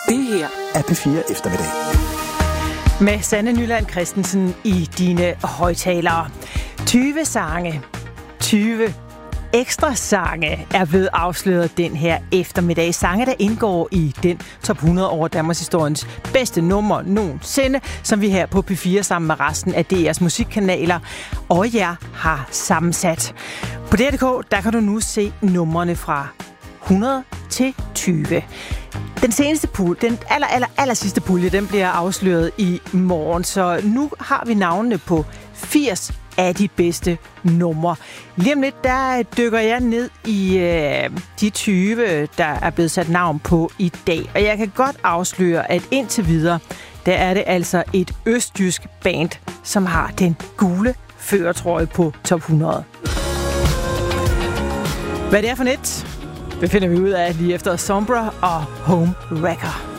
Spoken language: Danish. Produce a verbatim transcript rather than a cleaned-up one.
Det her er P fire Eftermiddag. Med Sanne Nyland Christensen i dine højtalere. tyve sange, tyve ekstra sange er blevet afsløret den her eftermiddag. Sange, der indgår i den top hundrede over Danmarks historiens bedste nummer nogensinde, som vi her på P fire sammen med resten af D R's musikkanaler og jer har sammensat. På D R punktum d k, der kan du nu se numrene fra hundrede til tyve. Den seneste pulje, den aller, aller, aller sidste pulje, den bliver afsløret i morgen, så nu har vi navnene på firs af de bedste numre. Lige om lidt, der dykker jeg ned i øh, de tyve, der er blevet sat navn på i dag. Og jeg kan godt afsløre, at indtil videre, der er det altså et østjysk band, som har den gule førertrøje på top hundrede. Hvad det er for net, befinder vi ud af lige efter Sombra og Home Wrecker.